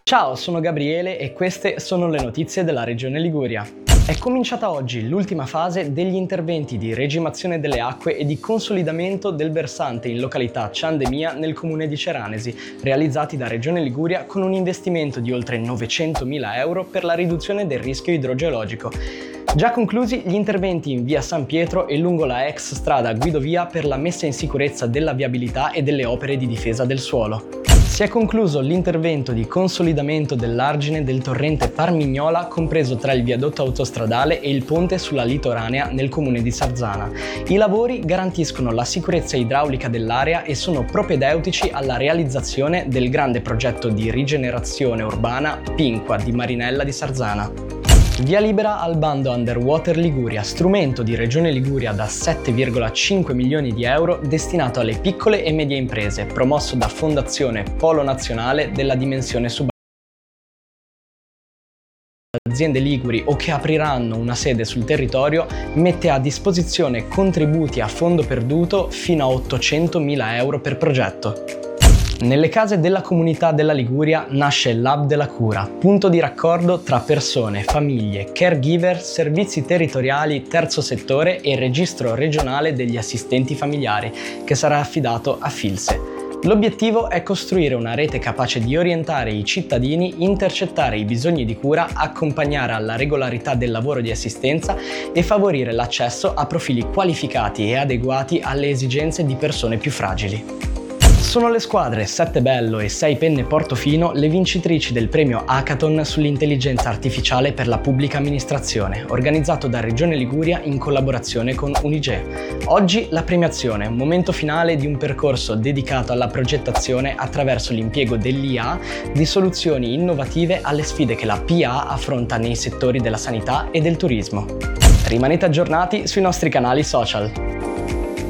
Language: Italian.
Ciao, sono Gabriele e queste sono le notizie della Regione Liguria. È cominciata oggi l'ultima fase degli interventi di regimazione delle acque e di consolidamento del versante in località Ciandemia nel comune di Ceranesi, realizzati da Regione Liguria con un investimento di oltre 900.000 euro per la riduzione del rischio idrogeologico. Già conclusi gli interventi in via San Pietro e lungo la ex strada Guidovia per la messa in sicurezza della viabilità e delle opere di difesa del suolo. Si è concluso l'intervento di consolidamento dell'argine del torrente Parmignola compreso tra il viadotto autostradale e il ponte sulla litoranea nel comune di Sarzana. I lavori garantiscono la sicurezza idraulica dell'area e sono propedeutici alla realizzazione del grande progetto di rigenerazione urbana Pinqua di Marinella di Sarzana. Via libera al bando Underwater Liguria, strumento di Regione Liguria da 7,5 milioni di euro destinato alle piccole e medie imprese, promosso da Fondazione Polo Nazionale della Dimensione Subaquea. Aziende liguri o che apriranno una sede sul territorio mette a disposizione contributi a fondo perduto fino a 800.000 euro per progetto. Nelle case della comunità della Liguria nasce l'Hub della Cura, punto di raccordo tra persone, famiglie, caregiver, servizi territoriali, terzo settore e registro regionale degli assistenti familiari, che sarà affidato a Filse. L'obiettivo è costruire una rete capace di orientare i cittadini, intercettare i bisogni di cura, accompagnare alla regolarità del lavoro di assistenza e favorire l'accesso a profili qualificati e adeguati alle esigenze di persone più fragili. Sono le squadre 7 Bello e 6 Penne Portofino le vincitrici del premio Hackathon sull'intelligenza artificiale per la pubblica amministrazione, organizzato da Regione Liguria in collaborazione con Unige. Oggi la premiazione, un momento finale di un percorso dedicato alla progettazione attraverso l'impiego dell'IA di soluzioni innovative alle sfide che la PA affronta nei settori della sanità e del turismo. Rimanete aggiornati sui nostri canali social.